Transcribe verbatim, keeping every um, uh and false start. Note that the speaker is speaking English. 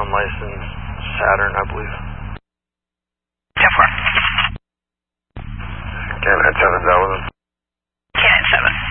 unlicensed Saturn, I believe. ten four. Can I seven thousand? Can I seven.